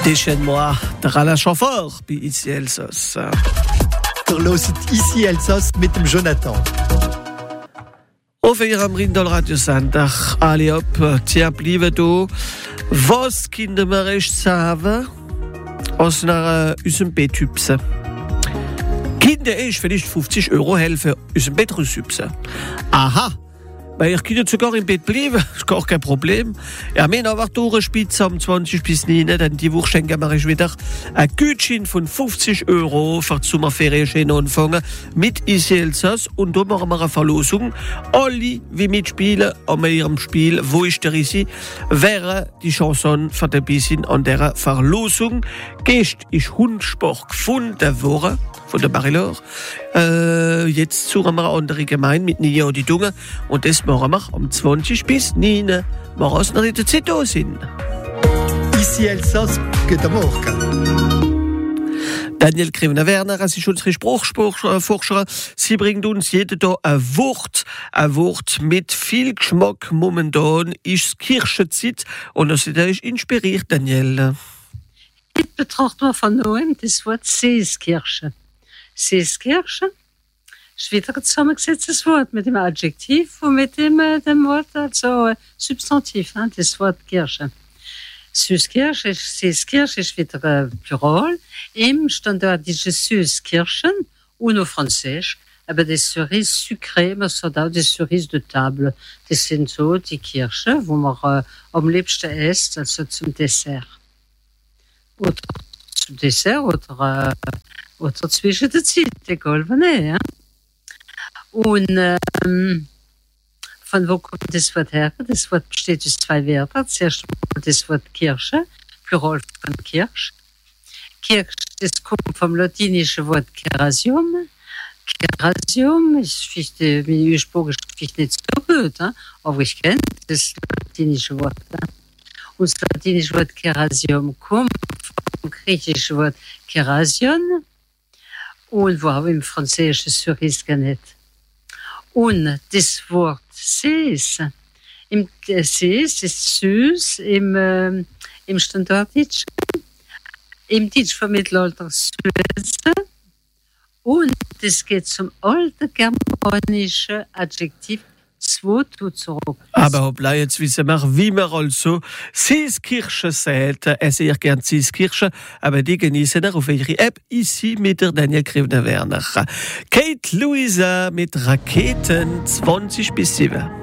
Déchaîne-moi, t'auras la chanfort, puis ici Elsos. Verloset ici Elsos mit dem Jonathan. Auf ihrem Rindel Radiosender. Alle op, tja, bliebe du. Was Kinder mir recht sagen, aus einer unserem Betübse. Kinder ich vielleicht 50 € helfen, unserem Betrüsübse. Aha. Weil ich kann sogar im Bett bleiben, ist gar kein Problem. Ja, wir haben aber Spitze um 20 bis 9, dann die Woche schenken wir wieder ein Gutschein von 50 € für die Sommerferien schön anfangen mit Elsass. Und da machen wir eine Verlosung. Alle, die mitspielen an ihrem Spiel Wo ist der Isi, wäre die Chanson für den Bisschen an der Verlosung. Gestern ist Hundsport gefunden worden von der Marilor. Jetzt suchen wir eine andere Gemeinde mit Nia und die Dunge. Und das machen wir um 20 bis 9. Wir uns noch in der Zeit da sind. Ici Elsass geht am Morgen. Daniel Krivner-Werner, sie ist unsere Sprachforscher. Sie bringt uns jeden Tag ein Wort mit viel Geschmack. Momentan ist Kirchenzeit und das ist inspiriert, Daniel. Ich betrachte mal von neuem das Wort Seeskirche. Seeskirche ist wieder ein zusammengesetztes Wort mit dem Adjektiv und mit dem Wort, also Substantiv, das Wort Kirche. Seeskirche ist wieder Plural. Im Standard ist Seeskirchen und au Französisch, aber des cerises sucrées, man sagt auch des cerises de table. Das sind so die Kirche, wo man am liebsten isst, also zum Dessert. Oder zum Dessert oder zwischen der Zeit, egal wann. Ja? Und von wo kommt das Wort her? Das Wort besteht aus zwei Wörtern. Zuerst mal das Wort Kirche, Plural von Kirche. Kirche, das kommt vom latinischen Wort Kerasium. Kerasium ist vielleicht, mein Ursprung ist vielleicht nicht so gut, aber ich kenne das latinische Wort. Und das latinische Wort Kerasium kommt vom griechischen Wort Kerasion. Und wo haben wir im Französischen Cerise genannt. Und das Wort Sees, im Sees ist süß im Standarddeutsch, im Deutsch vom Mittelalter Süße. Und das geht zum alten germanischen Adjektiv Zwotu zurück. Aber hoppla, jetzt wissen wir, wie man also Seeskirche sagt. Sehr gern Seeskirche, aber die genießen auch auf ihre App ici mit der Daniel Krivner-Werner. Kate Luisa mit Raketen 20 bis 7.